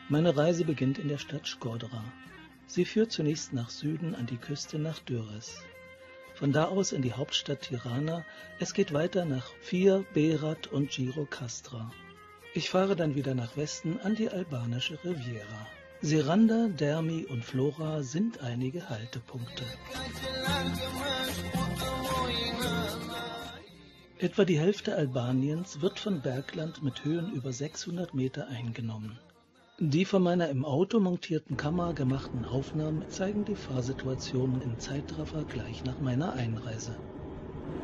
Meine Reise beginnt in der Stadt Shkodra. Sie führt zunächst nach Süden an die Küste nach Durres. Von da aus in die Hauptstadt Tirana. Es geht weiter nach Fier, Berat und Gjirokastra. Ich fahre dann wieder nach Westen an die albanische Riviera. Seranda, Dermi und Flora sind einige Haltepunkte. Etwa die Hälfte Albaniens wird von Bergland mit Höhen über 600 Meter eingenommen. Die von meiner im Auto montierten Kamera gemachten Aufnahmen zeigen die Fahrsituationen im Zeitraffer gleich nach meiner Einreise.